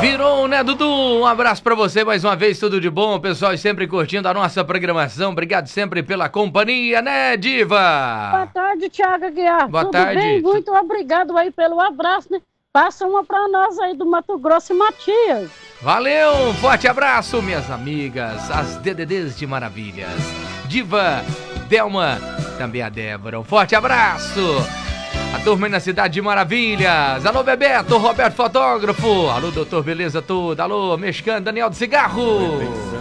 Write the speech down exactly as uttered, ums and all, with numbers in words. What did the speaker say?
Virou, né, Dudu? Um abraço pra você mais uma vez, tudo de bom, pessoal, e sempre curtindo a nossa programação. Obrigado sempre pela companhia, né, Diva? Boa tarde, Thiago Aguiar. Boa Tudo tarde. bem? Muito obrigado aí pelo abraço, né? Passa uma pra nós aí do Mato Grosso e Matias. Valeu, um forte abraço, minhas amigas, as D D Ds de Maravilhas. Diva, Delma, também a Débora. Um forte abraço. A turma aí na Cidade de Maravilhas. Alô, Bebeto, Roberto Fotógrafo. Alô, doutor Beleza Toda. Alô, Mexicano, Daniel de Cigarro.